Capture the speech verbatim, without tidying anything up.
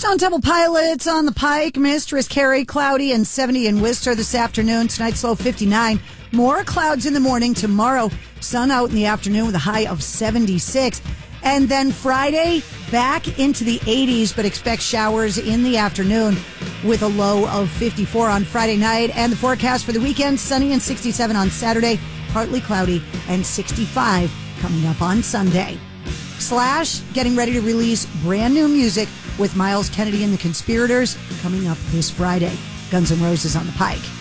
Stone Temple Pilots on the Pike. Mistress Carrie, cloudy and seventy in Worcester this afternoon. Tonight's low fifty-nine. More clouds in the morning. Tomorrow, sun out in the afternoon with a high of seventy-six. And then Friday, back into the eighties, but expect showers in the afternoon with a low of fifty-four on Friday night. And the forecast for the weekend, sunny and sixty-seven on Saturday, partly cloudy and sixty-five coming up on Sunday. Slash getting ready to release brand new music with Miles Kennedy and the Conspirators coming up this Friday. Guns N' Roses on the Pike.